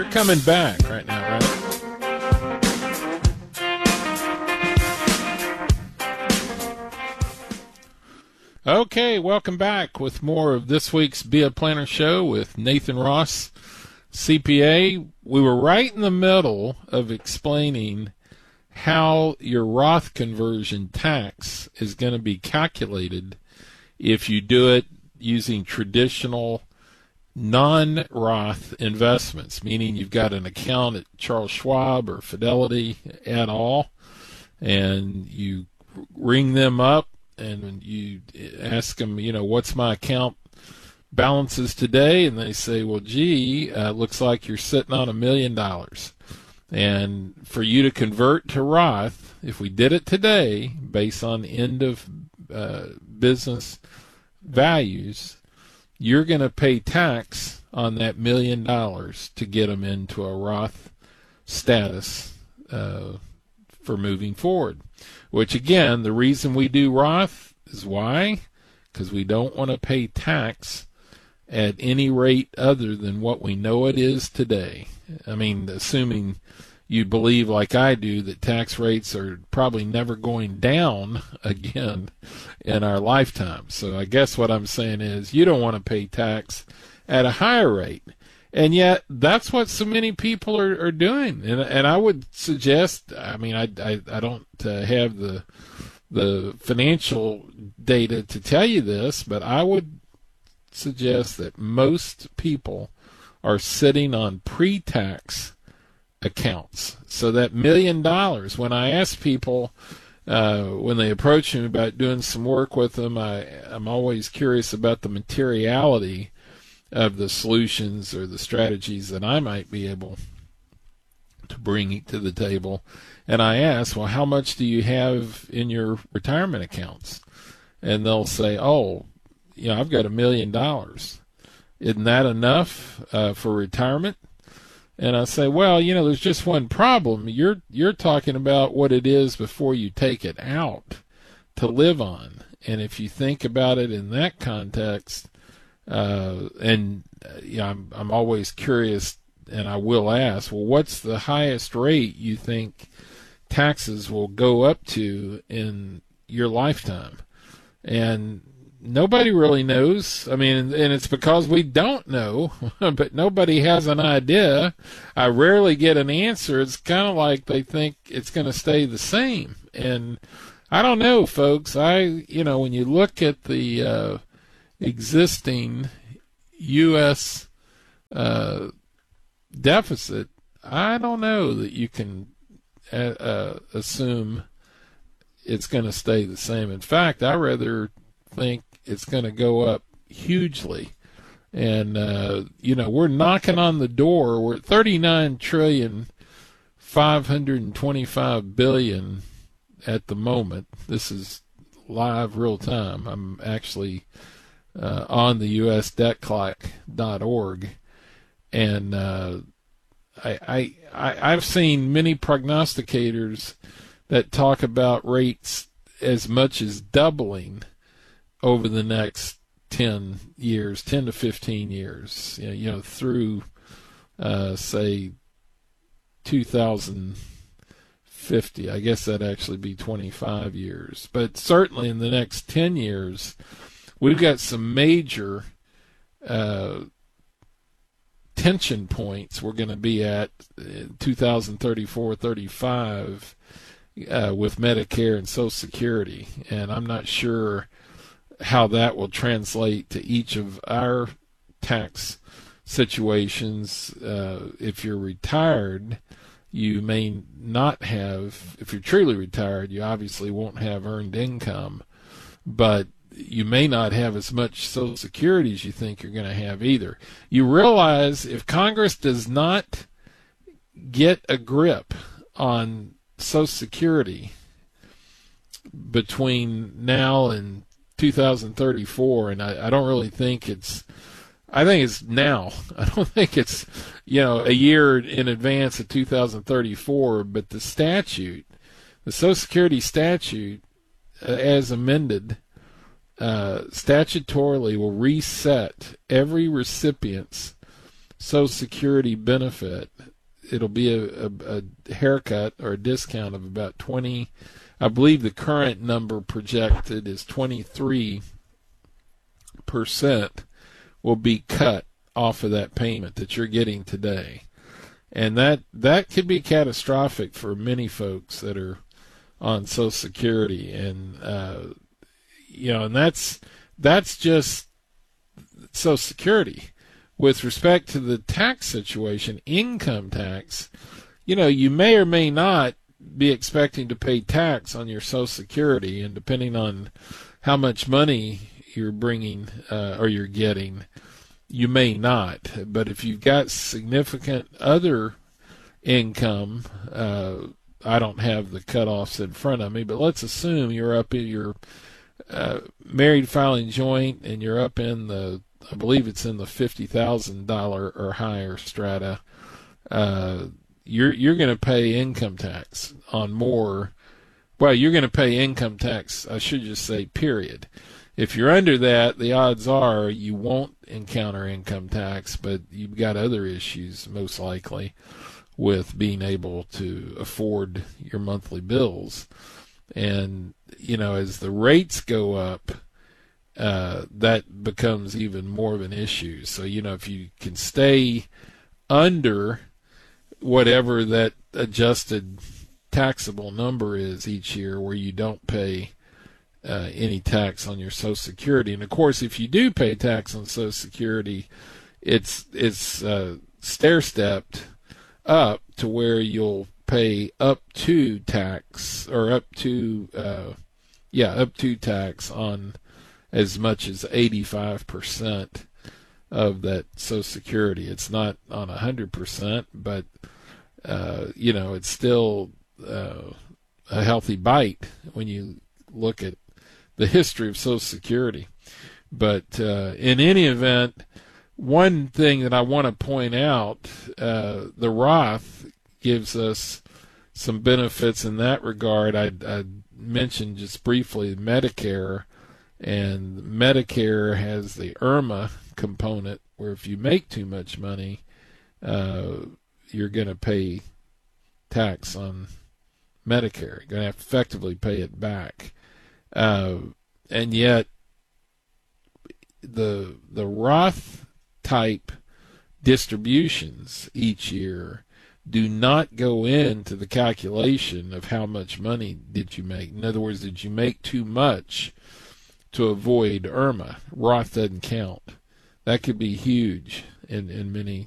You're coming back right now, right? Okay, welcome back with more of this week's Be a Planner Show with Nathan Ross, CPA. We were right in the middle of explaining how your Roth conversion tax is going to be calculated if you do it using traditional non-Roth investments, meaning you've got an account at Charles Schwab or Fidelity et al., and you ring them up and you ask them, what's my account balances today? And they say, well, gee, looks like you're sitting on $1 million. And for you to convert to Roth, if we did it today, based on end of business values, you're going to pay tax on that $1 million to get them into a Roth status for moving forward. Which, again, the reason we do Roth is why? Because we don't want to pay tax at any rate other than what we know it is today. I mean, assuming you believe, like I do, that tax rates are probably never going down again in our lifetime. So I guess what I'm saying is you don't want to pay tax at a higher rate. And yet that's what so many people are doing. And I would suggest, I mean, I don't have the financial data to tell you this, but I would suggest that most people are sitting on pre-tax accounts. So that $1 million, when I ask people, when they approach me about doing some work with them, I'm always curious about the materiality of the solutions or the strategies that I might be able to bring to the table. And I ask, well, how much do you have in your retirement accounts? And they'll say, oh, I've got $1 million. Isn't that enough for retirement? And I say, well, there's just one problem. You're talking about what it is before you take it out to live on. And if you think about it in that context, I'm always curious, and I will ask, well, what's the highest rate you think taxes will go up to in your lifetime? And nobody really knows. I mean, and it's because we don't know, but nobody has an idea. I rarely get an answer. It's kind of like they think it's going to stay the same. And I don't know, folks. When you look at the existing U.S. deficit, I don't know that you can assume it's going to stay the same. In fact, I rather think it's going to go up hugely. And, we're knocking on the door. We're at $39,525 billion at the moment. This is live real time. I'm actually on the usdebtclock.org, and I've seen many prognosticators that talk about rates as much as doubling over the next 10 to 15 years, through say 2050. I guess that'd actually be 25 years, but certainly in the next 10 years. We've got some major tension points we're going to be at 2034, 35 with Medicare and Social Security. And I'm not sure how that will translate to each of our tax situations. If you're retired, you may not have, if you're truly retired, you obviously won't have earned income, but you may not have as much Social Security as you think you're going to have either. You realize if Congress does not get a grip on Social Security between now and 2034, and I don't really think I think it's now. I don't think it's, a year in advance of 2034, but the statute, the Social Security statute, as amended, statutorily will reset every recipient's Social Security benefit, it'll be a haircut or a discount of about 20. I believe the current number projected is 23% will be cut off of that payment that you're getting today. And that could be catastrophic for many folks that are on Social Security. And, and that's just Social Security. With respect to the tax situation, income tax, you may or may not be expecting to pay tax on your Social Security, and depending on how much money you're bringing or you're getting, you may not. But if you've got significant other income, I don't have the cutoffs in front of me, but let's assume you're up in your married filing joint and you're up in I believe it's in the $50,000 or higher strata. You're going to pay income tax on more. Well, you're going to pay income tax, I should just say, period. If you're under that, the odds are you won't encounter income tax, but you've got other issues, most likely, with being able to afford your monthly bills. And, as the rates go up, that becomes even more of an issue. So, if you can stay under whatever that adjusted taxable number is each year, where you don't pay any tax on your Social Security. And of course, if you do pay tax on Social Security, it's stair-stepped up to where you'll pay up to tax on as much as 85% of that Social Security. It's not on 100%, but it's still a healthy bite when you look at the history of Social Security. But in any event, one thing that I want to point out, the Roth gives us some benefits in that regard. I mentioned just briefly Medicare, and Medicare has the IRMA component, where if you make too much money, you're going to pay tax on Medicare. You're going to have to effectively pay it back. And yet, the Roth type distributions each year do not go into the calculation of how much money did you make. In other words, did you make too much to avoid IRMA? Roth doesn't count. That could be huge in many